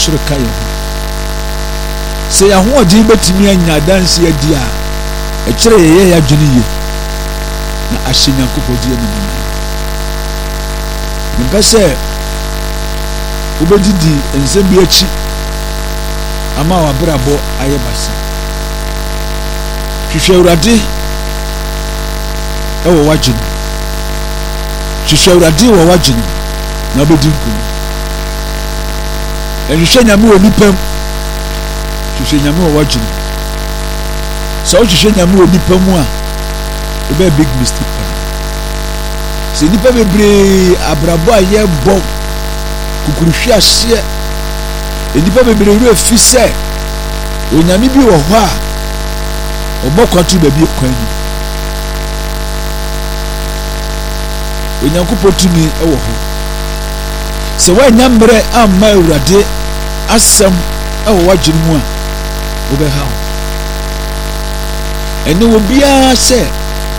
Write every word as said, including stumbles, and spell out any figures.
soro ka yɛ ho sɛ yɛahoɔden bɛtumi anya adanse adi a ɛkyerɛ yɛyɛ yɛ adwene yie na ahyɛ Nyankopɔn di anim mempɛ sɛ wobɛdidi nsɛm bi akyi ama w'abrabɔ ayɛ basa hwehwɛ Awurade ɛwɔ w'adwene hwehwɛ Awurade wɔ w'adwene na wobɛdi nkonim ɛhwehwɛ Nyame wɔ nipa mu hwehwɛ Nyame wɔ w'adwene sɛ wohwehwɛ Nyame wɔ nipa mu a wobɛyɛ big mistake pa sɛ nipa bebree abrabɔ a yɛbɔ kukuruhwe ahyeɛ nipa bebree wura fi sɛ onyame bi wɔ hɔ a ɔbɔ kwato baabi kwan ni Onyankopɔn tumi ɛwɔ hɔ sɛ woanya mmerɛ amma Awurade asɛm ɛwɔ w'adwene mu a wobɛha wo ɛne wɔ biara sɛ